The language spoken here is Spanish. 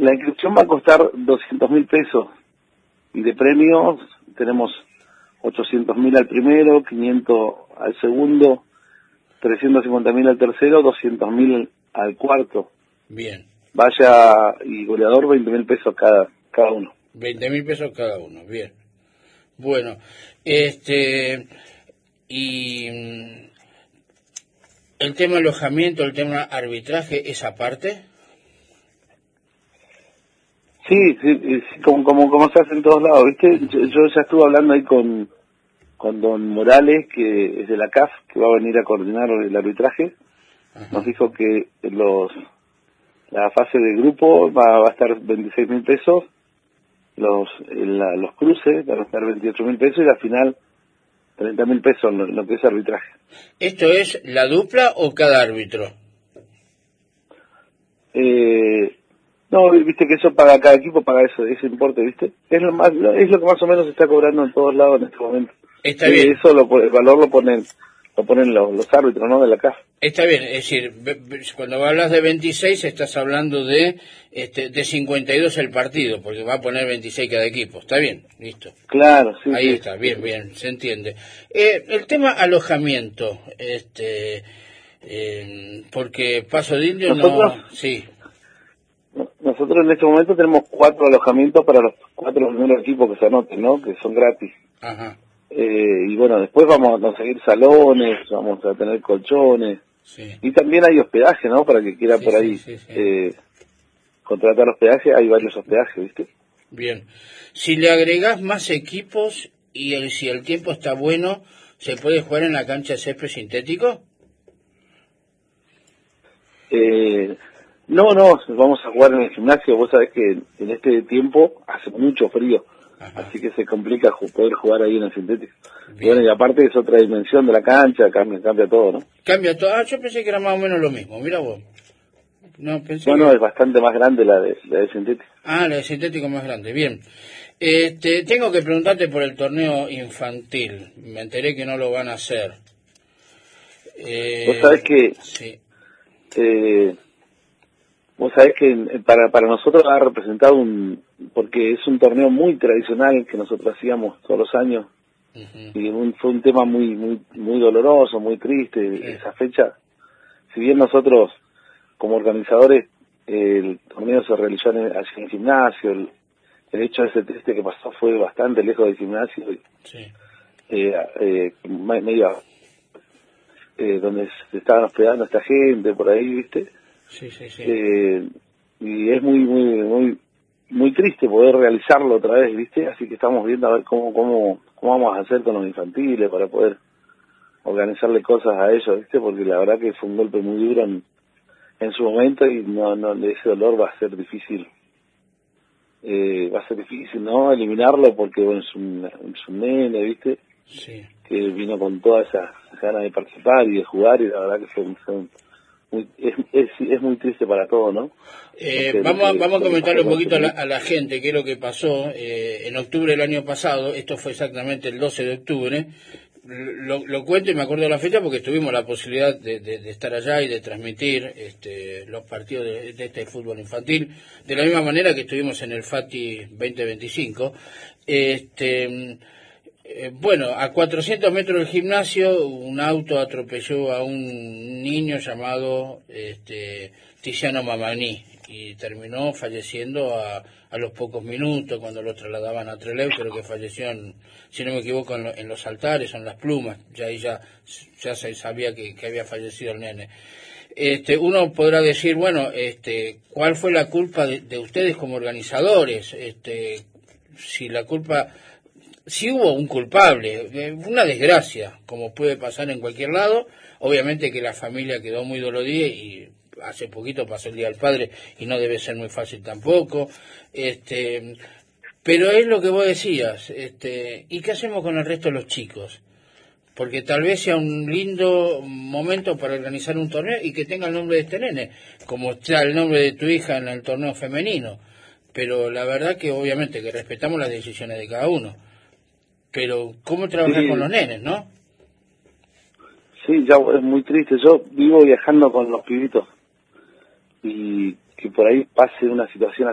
La inscripción va a costar 200.000 pesos y de premios tenemos 800.000 al primero, 500 al segundo, 350.000 al tercero, 200.000 al cuarto. Bien. Vaya y goleador 20.000 pesos cada uno. 20.000 pesos cada uno, bien. Bueno, y el tema alojamiento, el tema arbitraje, ¿es aparte? Sí, como se hace en todos lados, ¿viste? Yo ya estuve hablando ahí con don Morales, que es de la CAF, que va a venir a coordinar el arbitraje. Ajá. Nos dijo que la fase de grupo va a estar 26.000 pesos, los cruces van a estar 28.000 pesos y la final 30.000 pesos en lo que es arbitraje. ¿Esto es la dupla o cada árbitro? No, viste que eso paga, cada equipo paga ese importe, viste. Es lo que más o menos se está cobrando en todos lados en este momento. Está bien. Eso el valor lo ponen los árbitros, ¿no? De la CAF. Está bien, es decir, cuando hablas de 26 estás hablando de 52 el partido, porque va a poner 26 cada equipo. Está bien, listo. Claro, sí. Ahí sí. está, bien, se entiende. El tema alojamiento, porque Paso de Indio no... Sí. Nosotros en este momento tenemos 4 alojamientos para los 4 primeros equipos que se anoten, ¿no? Que son gratis. Ajá. Y bueno, después vamos a conseguir salones, vamos a tener colchones. Sí. Y también hay hospedaje, ¿no? Para que quiera por ahí contratar hospedaje, hay varios hospedajes, ¿viste? Bien. Si le agregás más equipos y si el tiempo está bueno, ¿se puede jugar en la cancha de césped sintético? No, vamos a jugar en el gimnasio. Vos sabés que en este tiempo hace mucho frío. Ajá. Así que se complica poder jugar ahí en el sintético. Y bueno, y aparte es otra dimensión de la cancha, cambia todo, ¿no? Cambia todo. Yo pensé que era más o menos lo mismo, mira vos. No, es bastante más grande la de sintético. Ah, la de sintético más grande, bien. Tengo que preguntarte por el torneo infantil. Me enteré que no lo van a hacer. Vos sabés que... Sí. Vos sabés que para nosotros ha representado porque es un torneo muy tradicional que nosotros hacíamos todos los años. Uh-huh. Y fue un tema muy doloroso, muy triste, sí. Esa fecha. Si bien nosotros, como organizadores, el torneo se realizó allí en el gimnasio, el hecho de ese triste que pasó fue bastante lejos del gimnasio. Sí. Medio donde se estaban hospedando esta gente, por ahí, ¿viste? Sí. Y es muy triste poder realizarlo otra vez, ¿viste? Así que estamos viendo a ver cómo vamos a hacer con los infantiles para poder organizarle cosas a ellos, ¿viste? Porque la verdad que fue un golpe muy duro en su momento y no ese dolor va a ser difícil. ¿No? Eliminarlo porque bueno, es un nene, ¿viste? Sí. Que vino con toda esa ganas de participar y de jugar y la verdad que es muy triste para todos, ¿no? Vamos a comentarle un poquito a la gente qué es lo que pasó. En octubre del año pasado, esto fue exactamente el 12 de octubre, lo cuento y me acuerdo de la fecha porque tuvimos la posibilidad de estar allá y de transmitir los partidos de este fútbol infantil, de la misma manera que estuvimos en el FATI 2025. Bueno, a 400 metros del gimnasio, un auto atropelló a un niño llamado Tiziano Mamani y terminó falleciendo a los pocos minutos cuando lo trasladaban a Trelew. Creo que falleció, si no me equivoco, en los altares, en las plumas. Ya se sabía que había fallecido el nene. Uno podrá decir, bueno, ¿cuál fue la culpa de ustedes como organizadores? Si la culpa... Si hubo un culpable, una desgracia, como puede pasar en cualquier lado, obviamente que la familia quedó muy dolorida y hace poquito pasó el Día del Padre y no debe ser muy fácil tampoco, pero es lo que vos decías, ¿y qué hacemos con el resto de los chicos? Porque tal vez sea un lindo momento para organizar un torneo y que tenga el nombre de este nene, como está el nombre de tu hija en el torneo femenino, pero la verdad que obviamente que respetamos las decisiones de cada uno. Pero, ¿cómo trabajar con los nenes, no? Sí, ya es muy triste. Yo vivo viajando con los pibitos y que por ahí pase una situación